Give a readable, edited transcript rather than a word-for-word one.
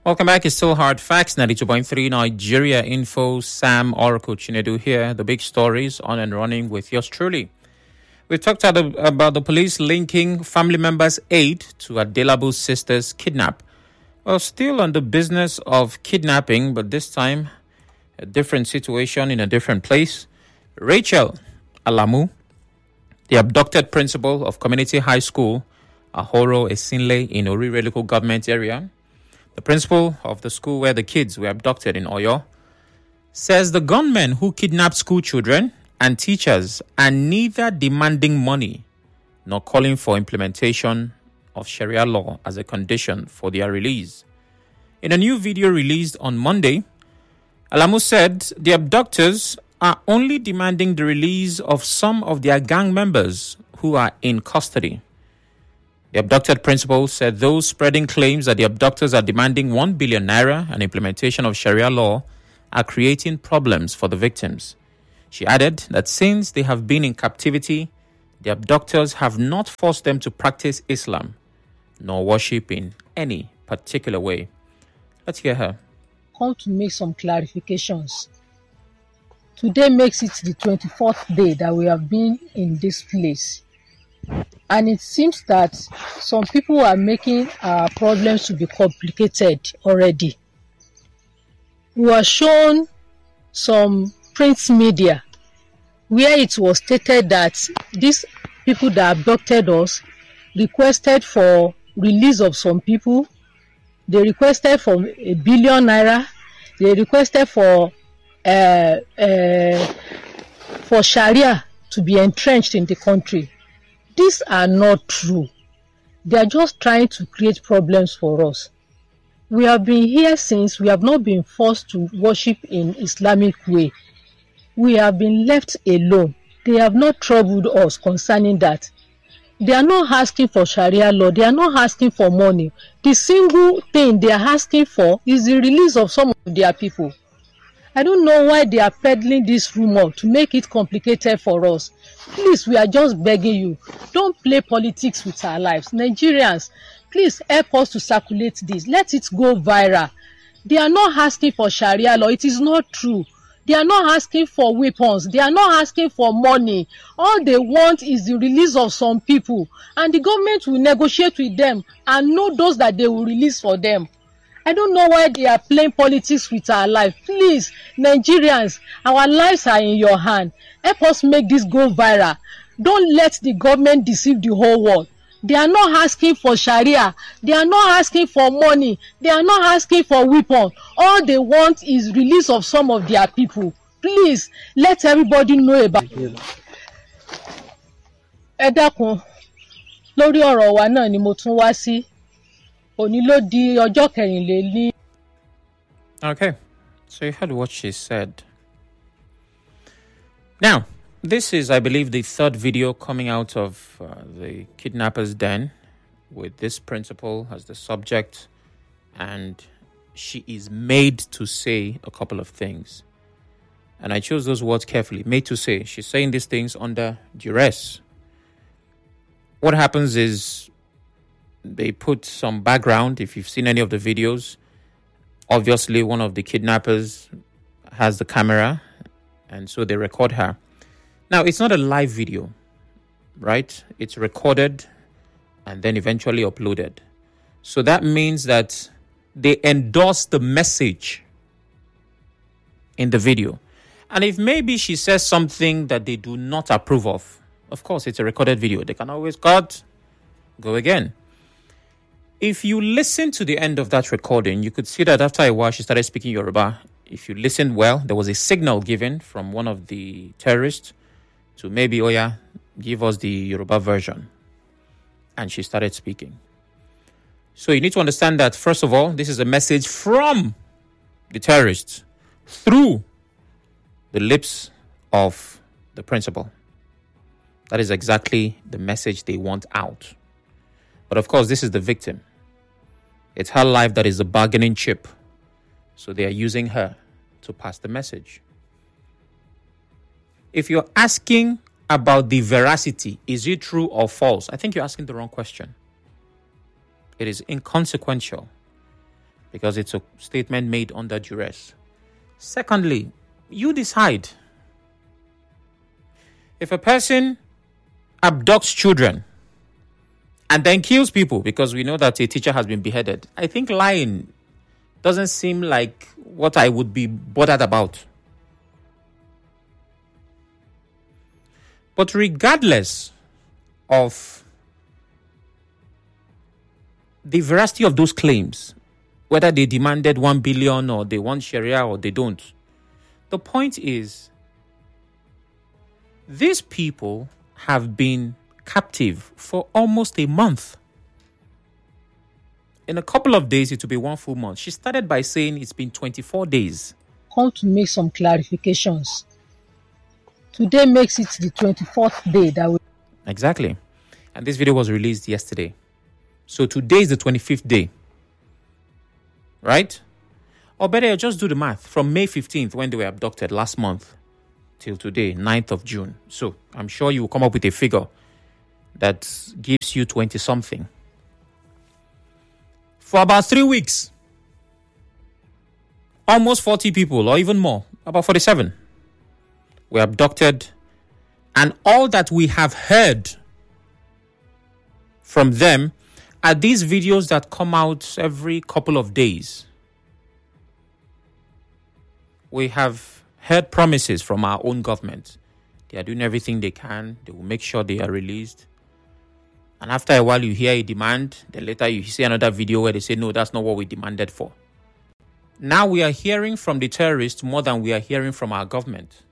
Welcome back. It's still Hard Facts, 92.3 Nigeria Info. Sam Oracle Chinedu here. The big stories on and running with yours truly. We've talked about the police linking family members' aid to Adelabu's sister's kidnap. Well, still on the business of kidnapping, but this time a different situation in a different place. Rachel Alamu, the abducted principal of Community High School, Ahoro Esinle in Orire local government area, the principal of the school where the kids were abducted in Oyo, says the gunmen who kidnapped school children and teachers are neither demanding money nor calling for implementation of Sharia law as a condition for their release. In a new video released on Monday, Alamu said the abductors are only demanding the release of some of their gang members who are in custody. The abducted principal said those spreading claims that the abductors are demanding 1 billion naira and implementation of Sharia law are creating problems for the victims. She added that since they have been in captivity, the abductors have not forced them to practice Islam nor worship in any particular way. Let's hear her. Come to make some clarifications. Today makes it the 24th day that we have been in this place. And it seems that some people are making our problems to be complicated already. We were shown some print media where it was stated that these people that abducted us requested for release of some people. They requested for 1 billion naira. They requested for Sharia to be entrenched in the country. These are not true. They are just trying to create problems for us. We have been here since we have not been forced to worship in Islamic way. We have been left alone. They have not troubled us concerning that. They are not asking for Sharia law. They are not asking for money. The single thing they are asking for is the release of some of their people. I don't know why they are peddling this rumor to make it complicated for us. Please, we are just begging you. Don't play politics with our lives. Nigerians, please help us to circulate this. Let it go viral. They are not asking for Sharia law. It is not true. They are not asking for weapons. They are not asking for money. All they want is the release of some people. And the government will negotiate with them and know those that they will release for them. I don't know why they are playing politics with our life. Please, Nigerians, our lives are in your hand. Help us make this go viral. Don't let the government deceive the whole world. They are not asking for Sharia. They are not asking for money. They are not asking for weapons. All they want is release of some of their people. Please, let everybody know about it. Ẹ dákun, lórí ọ̀rọ̀ wa náà ni mo tún wá sí. Òní ló di ọjọ́ kẹrìnlélí. Okay, so you heard what she said. Now, this is, I believe, the third video coming out of the kidnappers' den with this principal as the subject, and she is made to say a couple of things. And I chose those words carefully, made to say. She's saying these things under duress. What happens is they put some background. If you've seen any of the videos, obviously one of the kidnappers has the camera, and so they record her. Now, it's not a live video, right? It's recorded and then eventually uploaded. So that means that they endorse the message in the video. And if maybe she says something that they do not approve of course, it's a recorded video. They can always cut, go again. If you listen to the end of that recording, you could see that after a while she started speaking Yoruba. If you listen well, there was a signal given from one of the terrorists to maybe, give us the Yoruba version. And she started speaking. So you need to understand that, first of all, this is a message from the terrorists through the lips of the principal. That is exactly the message they want out. But of course, this is the victim. It's her life that is the bargaining chip. So they are using her to pass the message. If you're asking about the veracity, is it true or false? I think you're asking the wrong question. It is inconsequential. because it's a statement made under duress. Secondly, you decide. If a person abducts children and then kills people because we know that a teacher has been beheaded, I think lying doesn't seem like what I would be bothered about. But regardless of the veracity of those claims, whether they demanded 1 billion or they want Sharia or they don't, the point is, these people have been captive for almost a month. In a couple of days, it will be 1 full month. She started by saying it's been 24 days. Come to make some clarifications. Today makes it the 24th day that we... Exactly. And this video was released yesterday. So today is the 25th day. Right? Or better, just do the math. From May 15th, when they were abducted last month, till today, 9th of June. So I'm sure you will come up with a figure that gives you 20-something. For about 3 weeks, almost 40 people, or even more, about 47, were abducted. And all that we have heard from them are these videos that come out every couple of days. We have heard promises from our own government. They are doing everything they can. They will make sure they are released. And after a while, you hear a demand. Then later you see another video where they say, no, that's not what we demanded for. Now we are hearing from the terrorists more than we are hearing from our government.